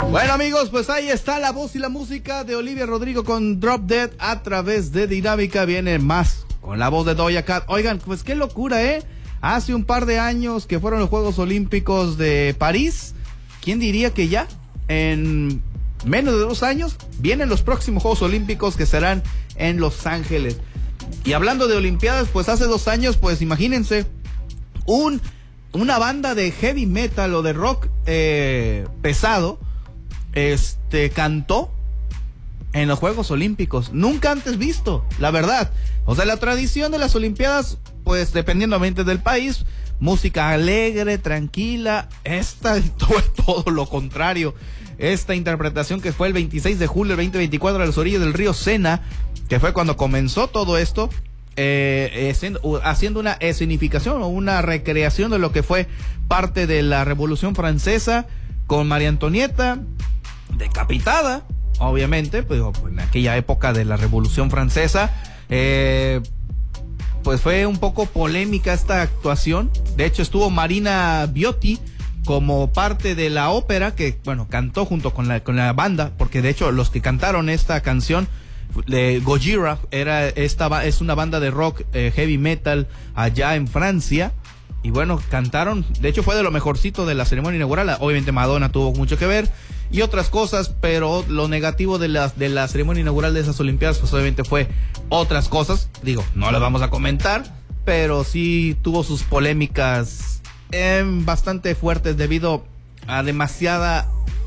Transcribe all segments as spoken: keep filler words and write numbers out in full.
Bueno, amigos, pues ahí está la voz y la música de Olivia Rodrigo con Drop Dead a través de Dinámica. Viene más con la voz de Doja Cat. Oigan, pues qué locura, ¿eh? Hace un par de años que fueron los Juegos Olímpicos de París. ¿Quién diría que ya en menos de dos años vienen los próximos Juegos Olímpicos que serán en Los Ángeles? Y hablando de Olimpiadas, pues hace dos años, pues imagínense, un, una banda de heavy metal o de rock eh, pesado, este, cantó en los Juegos Olímpicos. Nunca antes visto, la verdad. O sea, la tradición de las Olimpiadas, pues dependientemente del país, música alegre, tranquila. Esta fue todo lo contrario. Esta interpretación que fue el veintiséis de julio del veinte veinticuatro a las orillas del río Sena, que fue cuando comenzó todo esto, eh, eh, haciendo una escenificación o una recreación de lo que fue parte de la Revolución Francesa, con María Antonieta decapitada, obviamente, pues en aquella época de la Revolución Francesa. Eh, pues fue un poco polémica esta actuación. De hecho, estuvo Marina Biotti como parte de la ópera, que bueno, cantó junto con la, con la banda, porque de hecho los que cantaron esta canción de Gojira era esta, es una banda de rock eh, heavy metal allá en Francia. Y bueno, cantaron, de hecho fue de lo mejorcito de la ceremonia inaugural. Obviamente Madonna tuvo mucho que ver y otras cosas, pero lo negativo de la, de la ceremonia inaugural de esas Olimpiadas, pues obviamente fue otras cosas. Digo, no las vamos a comentar, pero sí tuvo sus polémicas eh, bastante fuertes debido a demasiada...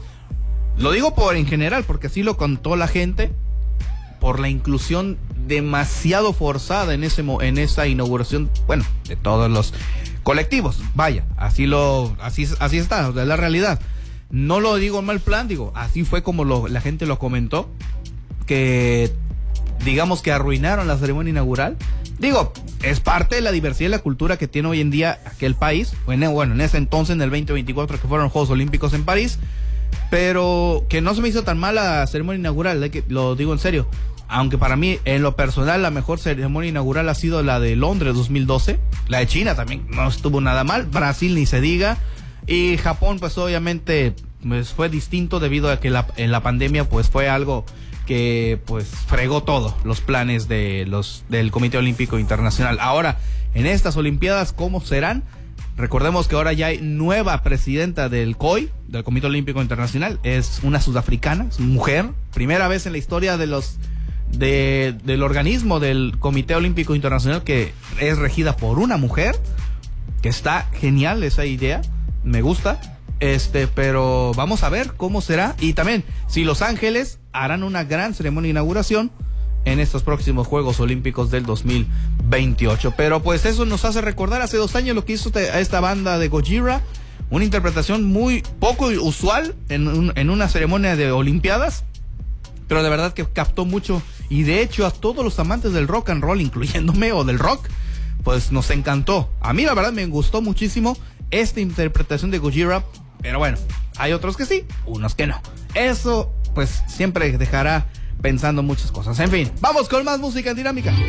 Lo digo por en general, porque así lo contó la gente, por la inclusión demasiado forzada en ese en esa inauguración, bueno, de todos los colectivos. Vaya, así lo así así está, es la realidad. No lo digo en mal plan, digo, así fue como lo, la gente lo comentó, que digamos que arruinaron la ceremonia inaugural. Digo, es parte de la diversidad y la cultura que tiene hoy en día aquel país. Bueno, bueno, en ese entonces, en el veinte veinticuatro, que fueron los Juegos Olímpicos en París, pero que no se me hizo tan mal la ceremonia inaugural, lo digo en serio. Aunque para mí, en lo personal, la mejor ceremonia inaugural ha sido la de Londres dos mil doce. La de China también no estuvo nada mal. Brasil ni se diga. Y Japón, pues obviamente, pues fue distinto debido a que la, en la pandemia, pues fue algo que pues fregó todo los planes de los del Comité Olímpico Internacional. Ahora, en estas Olimpiadas, ¿cómo serán? Recordemos que ahora ya hay nueva presidenta del C O I, del Comité Olímpico Internacional. Es una sudafricana, es mujer. Primera vez en la historia de los... De, del organismo del Comité Olímpico Internacional que es regida por una mujer, que está genial esa idea, me gusta, este, pero vamos a ver cómo será, y también si Los Ángeles harán una gran ceremonia de inauguración en estos próximos Juegos Olímpicos del dos mil veintiocho. Pero pues eso nos hace recordar hace dos años lo que hizo esta banda de Gojira, una interpretación muy poco usual en, un, en una ceremonia de Olimpiadas, pero de verdad que captó mucho, y de hecho a todos los amantes del rock and roll, incluyéndome, o del rock, pues nos encantó. A mí la verdad me gustó muchísimo esta interpretación de Gojira, pero bueno, hay otros que sí, unos que no. Eso pues siempre dejará pensando muchas cosas. En fin, vamos con más música en Dinámica.